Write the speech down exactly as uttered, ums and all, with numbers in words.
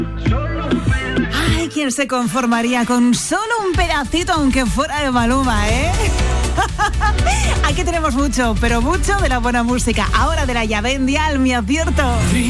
Ay, ¿quién se conformaría con solo un pedacito, aunque fuera de Maluma, eh? Aquí tenemos mucho, pero mucho de la buena música. Ahora de la llave en Dial, mi acierto.